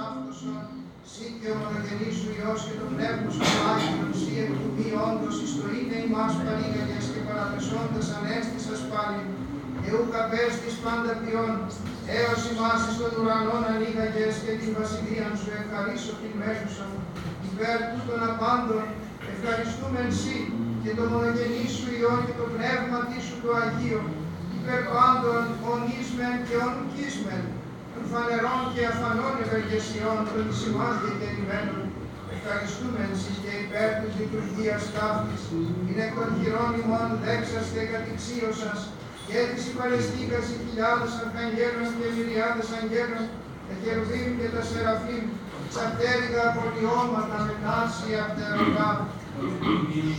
αυτοσόν, Συ και ο μονογενής σου Υιός και το Πνεύμα σου Άγιον, Συ εκ του μη όντως εις το είναι ημάς παρήγαγες και παραπεσόντας ανέστησας πάλι, και ούκ απέστης πάντα ποιόν, έως ημάς εις των ουρανών ανοίγαγες και την βασιλείαν σου ευχαρίσω την μέσουσα. Υπέρ τούτων απάντων ευχαριστούμεν Συ και το μονογενή σου Υιό και το Πνεύμα σου το Αγίο, υπέρ πάντων ονείσμεν και ονουκίσμεν, των φανερών και αφανών ευεργεσιών των εις ημάς διακηρυμένων. Ευχαριστούμεν Συ και υπέρ της λειτουργίας ταύτης, την εκ των χειρών ημών δέξας και κατηξίωσας, και της υπαρεστήκας οι χιλιάδες αρχαγγέλων και μυριάδες αγγέλων, τα χερουβίμ και τα σεραφείμ, τα πτέρυγα πολιώματα με τάση αυτερωτά.